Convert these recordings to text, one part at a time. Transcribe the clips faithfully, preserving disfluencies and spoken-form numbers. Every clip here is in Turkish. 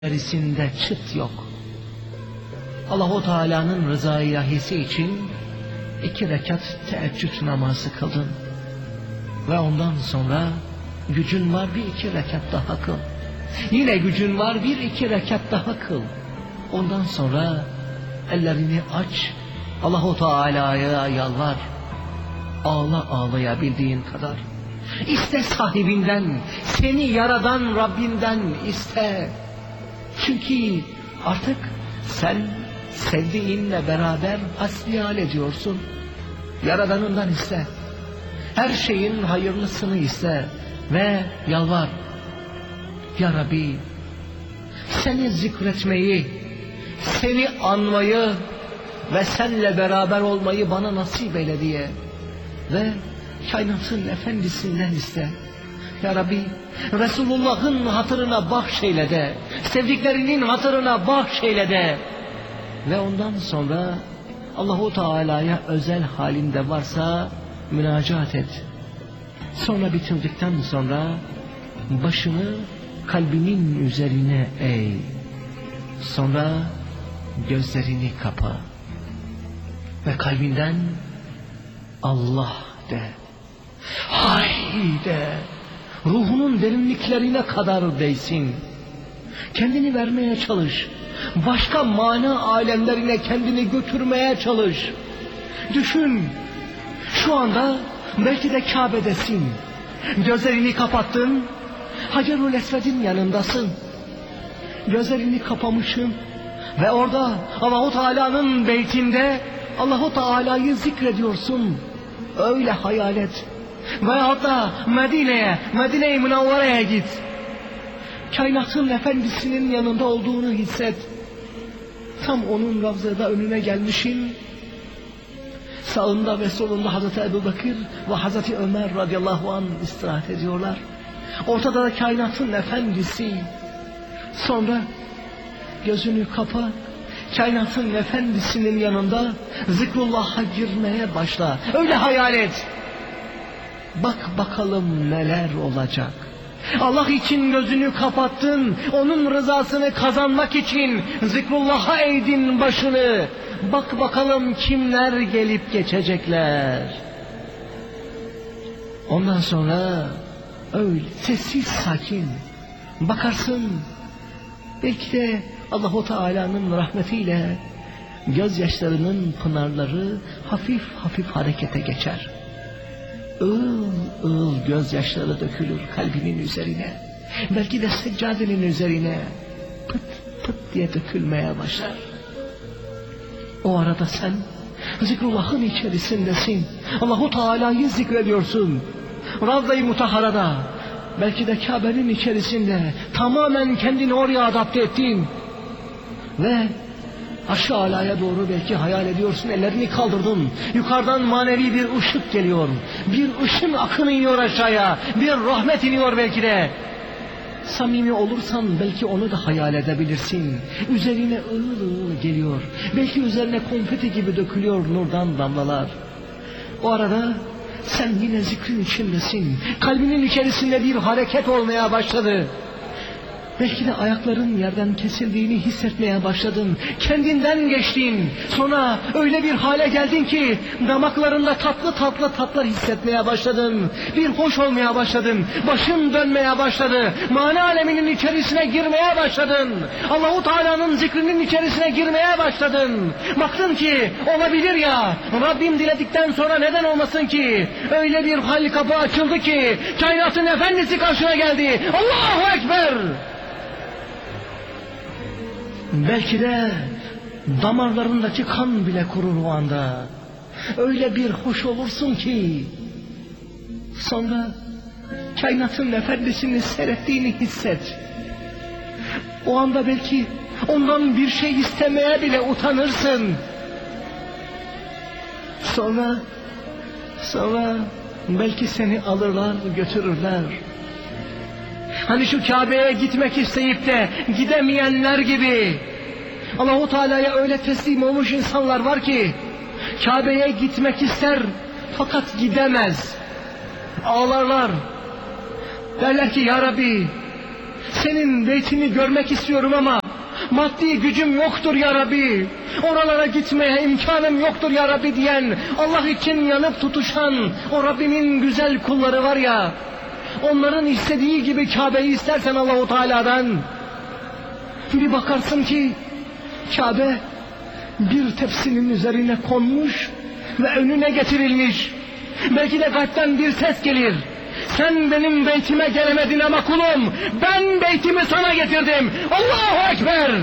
içerisinde çıt yok. Allah-u Teala'nın rızayı ilahisi için iki rekat teheccüd namazı kıldın. Ve ondan sonra gücün var, bir iki rekat daha kıl. Yine gücün var, bir iki rekat daha kıl. Ondan sonra ellerini aç, Allah-u Teala'ya yalvar. Ağla ağlayabildiğin kadar. İste sahibinden, seni yaradan Rabbinden iste. Çünkü artık sen sevdiğinle beraber hasbihal ediyorsun. Yaradanından iste. Her şeyin hayırlısını iste ve yalvar. Ya Rabbi, seni zikretmeyi, seni anmayı ve seninle beraber olmayı bana nasip eyle diye. Ve kainatın efendisinden iste. Ya Rabbi, Resulullah'ın hatırına bahşeyle de, sevdiklerinin hatırına bahşeyle de. Ve ondan sonra Allah-u Teala'ya özel halinde varsa münacat et. Sonra bitirdikten sonra başını kalbinin üzerine eğ. Sonra gözlerini kapa. Ve kalbinden Allah de. Haydi. Ruhunun derinliklerine kadar değsin. Kendini vermeye çalış. Başka mana alemlerine kendini götürmeye çalış. Düşün. Şu anda belki de Kabe'desin. Gözlerini kapattın. Hacerül Esved'in yanındasın. Gözlerini kapamışsın. Ve orada Allah-u Teala'nın beytinde Allah-u Teala'yı zikrediyorsun. Öyle hayal et. Veyahut da Medine'ye, Medine-i Münevvere'ye git. Kainatın efendisinin yanında olduğunu hisset. Tam onun ravzada önüne gelmişsin. Sağında ve solunda Hazreti Ebu Bekir ve Hazreti Ömer radıyallahu anh istirahat ediyorlar. Ortada da kainatın efendisi. Sonra gözünü kapa. Kainatın efendisinin yanında zikrullah'a girmeye başla. Öyle hayal et. Bak bakalım neler olacak. Allah için gözünü kapattın. Onun rızasını kazanmak için zikrullah'a eğdin başını. Bak bakalım kimler gelip geçecekler. Ondan sonra öyle sessiz sakin bakarsın. Belki de Allah-u Teala'nın rahmetiyle gözyaşlarının pınarları hafif hafif harekete geçer. Iğıl ığıl gözyaşları dökülür kalbinin üzerine. Belki de seccadenin üzerine pıt pıt diye dökülmeye başlar. O arada sen zikrullah'ın içerisindesin. Allah-u Teala'yı zikrediyorsun. Ravza-i Mutahhara'da, belki de Kabe'nin içerisinde tamamen kendini oraya adapte ettin. Ve aşağı alaya doğru belki hayal ediyorsun, ellerini kaldırdın. Yukarıdan manevi bir ışık geliyor. Bir ışın akını iniyor aşağıya. Bir rahmet iniyor belki de. Samimi olursan belki onu da hayal edebilirsin. Üzerine ığıl ığıl geliyor. Belki üzerine konfeti gibi dökülüyor nurdan damlalar. O arada sen yine zikrin içindesin. Kalbinin içerisinde bir hareket olmaya başladı. Belki de ayakların yerden kesildiğini hissetmeye başladın. Kendinden geçtin. Sonra öyle bir hale geldin ki damaklarında tatlı tatlı tatlar hissetmeye başladın. Bir hoş olmaya başladın. Başın dönmeye başladı. Mana aleminin içerisine girmeye başladın. Allah-u Teala'nın zikrinin içerisine girmeye başladın. Baktın ki olabilir ya. Rabbim diledikten sonra neden olmasın ki? Öyle bir hal kapı açıldı ki kainatın efendisi karşına geldi. Allahu Ekber! Belki de damarlarındaki kan bile kurur o anda. Öyle bir hoş olursun ki sonra kainatın efendisini seyrettiğini hisset. O anda belki ondan bir şey istemeye bile utanırsın. Sonra sonra belki seni alırlar götürürler. Hani şu Kabe'ye gitmek isteyip de gidemeyenler gibi. Allah-u Teala'ya öyle teslim olmuş insanlar var ki Kabe'ye gitmek ister fakat gidemez. Ağlarlar. Derler ki ya Rabbi, senin beytini görmek istiyorum ama maddi gücüm yoktur ya Rabbi, oralara gitmeye imkanım yoktur ya Rabbi diyen, Allah için yanıp tutuşan o Rabbimin güzel kulları var ya, onların istediği gibi Kabe'yi istersen Allah-u Teala'dan, bir bakarsın ki Kabe bir tepsinin üzerine konmuş ve önüne getirilmiş. Belki de kalpten bir ses gelir: sen benim beytime gelemedin ama kulum, ben beytimi sana getirdim. Allahu Ekber!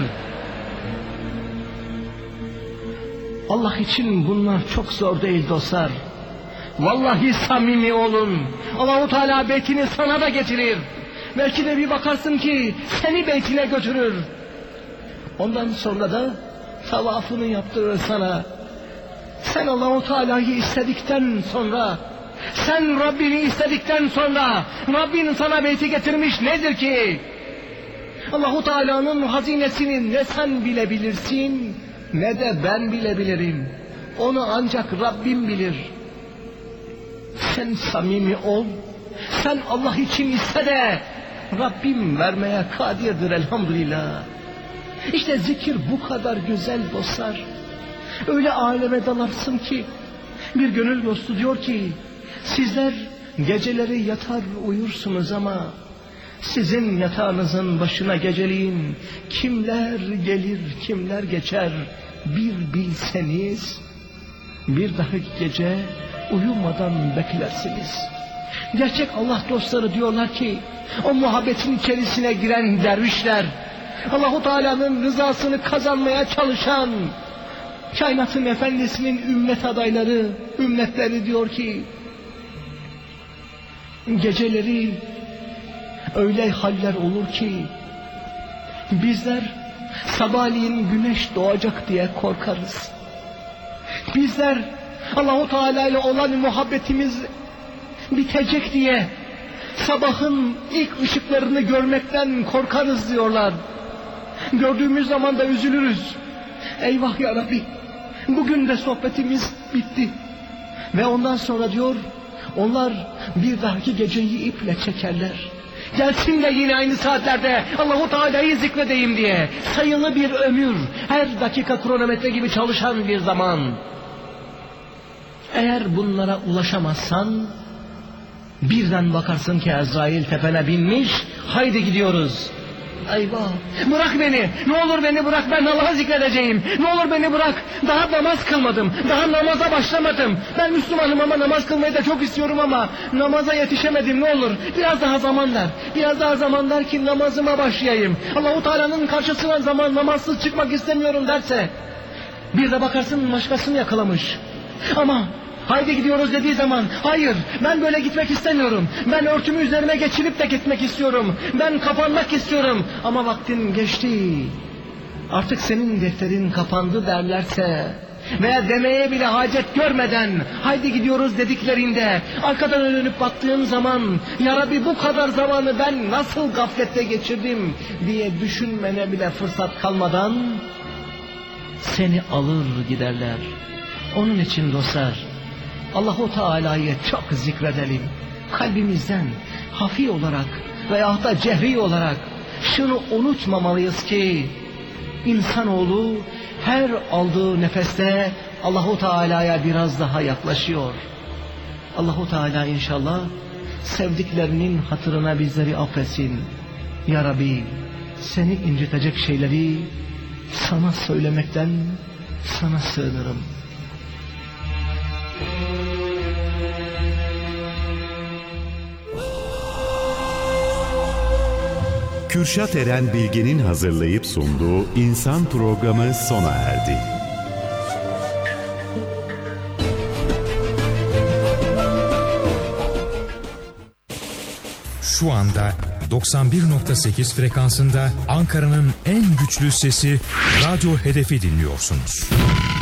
Allah için bunlar çok zor değil dostlar. Vallahi samimi olun. Allah-u Teala beytini sana da getirir. Belki de bir bakarsın ki seni beytine götürür. Ondan sonra da tavafını yaptırır sana. Sen Allah-u Teala'yı istedikten sonra, sen Rabbini istedikten sonra, Rabbin sana beyti getirmiş nedir ki? Allah-u Teala'nın hazinesini ne sen bilebilirsin, ne de ben bilebilirim. Onu ancak Rabbim bilir. Sen samimi ol, sen Allah için iste de Rabbim vermeye kadirdir elhamdülillah. İşte zikir bu kadar güzel dostlar. Öyle aleme dalarsın ki, bir gönül dostu diyor ki, sizler geceleri yatar uyursunuz ama sizin yatağınızın başına geceliğin kimler gelir kimler geçer bir bilseniz, bir dahaki gece uyumadan beklersiniz. Gerçek Allah dostları diyorlar ki, o muhabbetin içerisine giren dervişler, Allah-u Teala'nın rızasını kazanmaya çalışan kainatın efendisinin ümmet adayları, ümmetleri diyor ki, geceleri öyle haller olur ki bizler sabahleyin güneş doğacak diye korkarız. Bizler Allah-u Teala ile olan muhabbetimiz bitecek diye sabahın ilk ışıklarını görmekten korkarız diyorlar. Gördüğümüz zaman da üzülürüz. Eyvah ya Rabbi, bugün de sohbetimiz bitti. Ve ondan sonra diyor, onlar bir dahaki geceyi iple çekerler. Gelsin de yine aynı saatlerde Allah-u Teala'yı zikredeyim diye. Sayılı bir ömür, her dakika kronometre gibi çalışan bir zaman. Eğer bunlara ulaşamazsan, birden bakarsın ki Azrail tepene binmiş, haydi gidiyoruz. Eyvah, bırak beni, ne olur beni bırak, ben Allah'ı zikredeceğim, ne olur beni bırak, daha namaz kılmadım, daha namaza başlamadım, ben Müslümanım ama namaz kılmayı da çok istiyorum ama namaza yetişemedim, ne olur biraz daha zaman ver, biraz daha zaman ver ki namazıma başlayayım. Allah-u Teala'nın karşısına zaman namazsız çıkmak istemiyorum derse, bir de bakarsın başkasını yakalamış. Ama haydi gidiyoruz dediği zaman, hayır ben böyle gitmek istemiyorum, ben örtümü üzerime geçirip de gitmek istiyorum, ben kapanmak istiyorum ama vaktin geçti, artık senin defterin kapandı derlerse veya demeye bile hacet görmeden haydi gidiyoruz dediklerinde arkadan dönüp baktığın zaman, ya Rabbi bu kadar zamanı ben nasıl gaflette geçirdim diye düşünmene bile fırsat kalmadan seni alır giderler. Onun için dostlar, Allah-u Teala'yı çok zikredelim. Kalbimizden hafi olarak veya da cehri olarak şunu unutmamalıyız ki insanoğlu her aldığı nefeste Allah-u Teala'ya biraz daha yaklaşıyor. Allah-u Teala inşallah sevdiklerinin hatırına bizleri affetsin. Ya Rabbi, seni incitecek şeyleri sana söylemekten sana sığınırım. Kürşat Eren Bilgin'in hazırlayıp sunduğu İnsan programı sona erdi. Şu anda doksan bir nokta sekiz frekansında Ankara'nın en güçlü sesi Radyo Hedef'i dinliyorsunuz.